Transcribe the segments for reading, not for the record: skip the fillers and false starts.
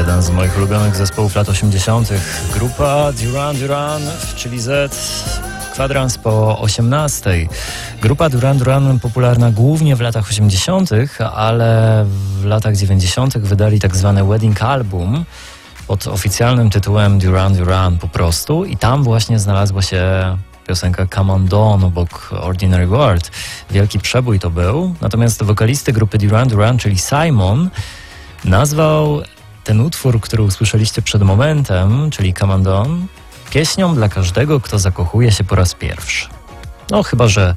jeden z moich ulubionych zespołów lat 80. Grupa Duran Duran w Chili Z. Kwadrans po 18. Grupa Duran Duran popularna głównie w latach 80., ale w latach 90. wydali tak zwany wedding album pod oficjalnym tytułem Duran Duran po prostu i tam właśnie znalazła się piosenka Come On Dawn obok Ordinary World. Wielki przebój to był, natomiast wokalisty grupy Duran Duran, czyli Simon, nazwał ten utwór, który usłyszeliście przed momentem, czyli Come On Dawn, pieśnią dla każdego, kto zakochuje się po raz pierwszy. No chyba, że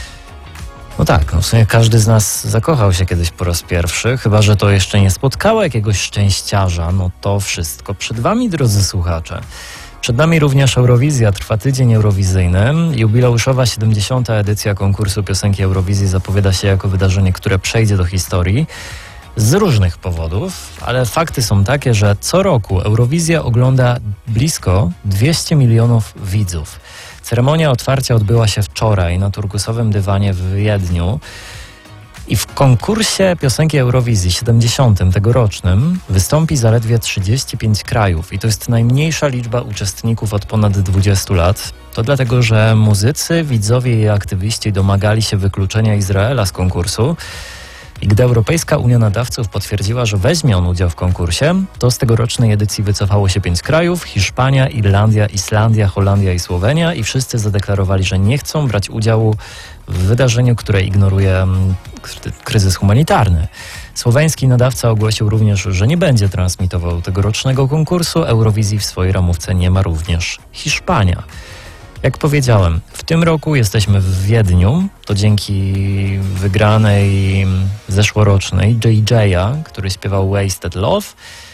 w sumie każdy z nas zakochał się kiedyś po raz pierwszy, chyba że to jeszcze nie spotkało jakiegoś szczęściarza. No to wszystko przed wami, drodzy słuchacze. Przed nami również Eurowizja, trwa tydzień eurowizyjny. Jubileuszowa 70. edycja konkursu piosenki Eurowizji zapowiada się jako wydarzenie, które przejdzie do historii z różnych powodów, ale fakty są takie, że co roku Eurowizja ogląda blisko 200 milionów widzów. Ceremonia otwarcia odbyła się wczoraj na turkusowym dywanie w Wiedniu i w konkursie piosenki Eurowizji 70. tegorocznym wystąpi zaledwie 35 krajów i to jest najmniejsza liczba uczestników od ponad 20 lat. To dlatego, że muzycy, widzowie i aktywiści domagali się wykluczenia Izraela z konkursu. I gdy Europejska Unia Nadawców potwierdziła, że weźmie on udział w konkursie, to z tegorocznej edycji wycofało się 5 krajów: Hiszpania, Irlandia, Islandia, Holandia i Słowenia i wszyscy zadeklarowali, że nie chcą brać udziału w wydarzeniu, które ignoruje kryzys humanitarny. Słoweński nadawca ogłosił również, że nie będzie transmitował tegorocznego konkursu. Eurowizji w swojej ramówce nie ma również Hiszpania. Jak powiedziałem, w tym roku jesteśmy w Wiedniu. To dzięki wygranej zeszłorocznej JJ'a, który śpiewał Wasted Love.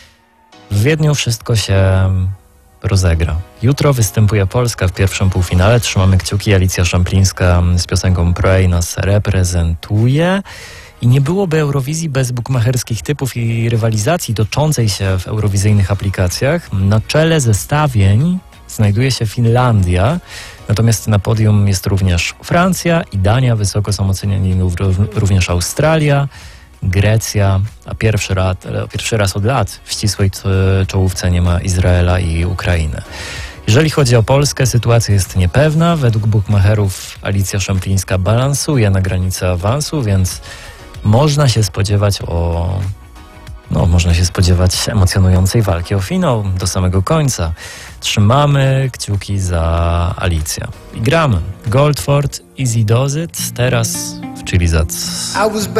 W Wiedniu wszystko się rozegra. Jutro występuje Polska w pierwszym półfinale. Trzymamy kciuki. Alicja Szemplińska z piosenką Pray nas reprezentuje. I nie byłoby Eurowizji bez bukmacherskich typów i rywalizacji toczącej się w eurowizyjnych aplikacjach. Na czele zestawień znajduje się Finlandia, natomiast na podium jest również Francja i Dania, wysoko są oceniani również Australia, Grecja, a pierwszy raz od lat w ścisłej czołówce nie ma Izraela i Ukrainy. Jeżeli chodzi o Polskę, sytuacja jest niepewna. Według bukmacherów Alicja Szemplińska balansuje na granicy awansu, więc można się spodziewać emocjonującej walki o finał do samego końca. Trzymamy kciuki za Alicję. I gramy. Goldford, Easy Does It, teraz w Chili Z.